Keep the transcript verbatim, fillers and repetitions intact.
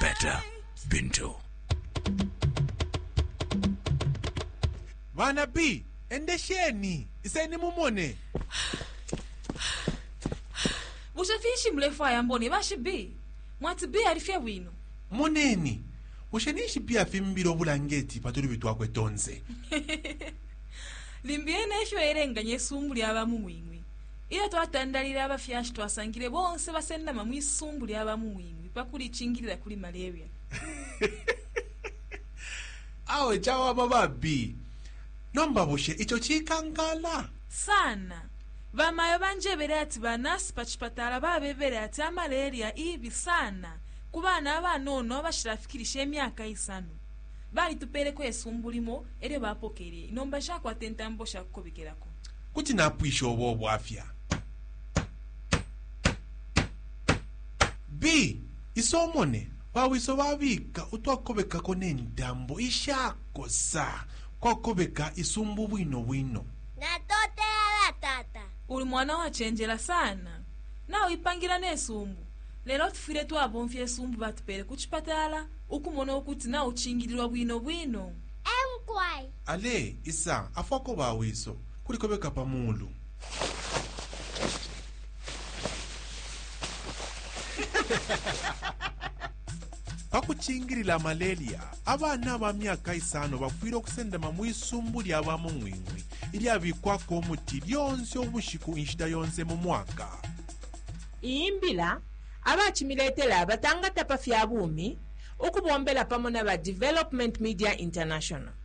better, Bintu. Bana B, endesheni. Iseni mumone. Ushafishi mrefu ayamboni bashi B. Mwati B alifia wino. Moneni. Ushenishi pia fimbiro bulangeti paturi bitu akwe tonze. Limbiene esho erenganye sumbuli abamu mwingwi. Ila twatandalira abafyashi twasangire bonse basenda mamwi sumbuli abamu mwingwi pakuli chingirira kuli malaria. Awe chawa baba B. Nomba bushe icho chikangala. Sana. Vamayo banjebere ati banasi pachipatala babebere ati malaria ibi sana. Kubana abanono bashirafikirisha emyaka isano. Bali tupere ko esumbulimo ere bapokere. Nomba shako atentambo shako bikerako. Kuti napwisho obo afya. B. Isomone. Wawiso wabika utwakobeka kone ndambo ishako sa. Kwa kobeka isumbu wino wino. Natote ala tata. Uli mwana wa chenjela sana. Na uipangira nesumbu. Lero tufire tu abonfye sumbu batupere kuchipatala. Ukumona ukuti na uchingirirwa wino wino. Emkwai. Ale, isa, afwako bawiso. Kulikobeka pamulu. Pakuchingirila malaria, abana ba myaka isano bakwira okusenda mamwisumbu lya abamu mwingwi ili abikwako omuti lyonse obushiku inshida yonse mu mwaka. Imbila abachimiletela abatanga tapa fya bumi ukubombela pamona ba Development Media International.